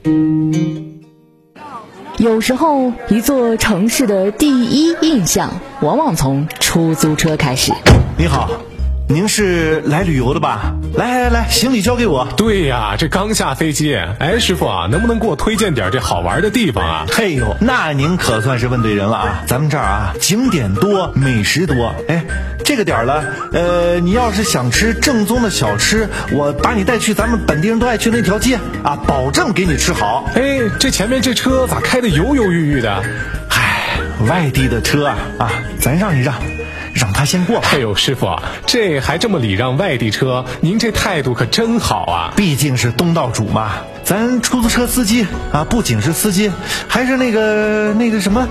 有时候，一座城市的第一印象往往从出租车开始。 你好，您是来旅游的吧？来，行李交给我。 对呀，这刚下飞机。哎，师傅啊，能不能给我推荐点这好玩的地方啊？ 嘿呦，那您可算是问对人了啊！咱们这儿啊，景点多，美食多。哎，这个点儿了，你要是想吃正宗的小吃，我把你带去咱们本地人都爱去那条街啊，保证给你吃好。 哎，这前面这车咋开得犹犹豫豫的？ 唉，外地的车啊，咱让一让。让他先过吧。 哎呦，师傅，这还这么礼让外地车，您这态度可真好啊！ 毕竟是东道主嘛，咱出租车司机啊，不仅是司机，还是那个什么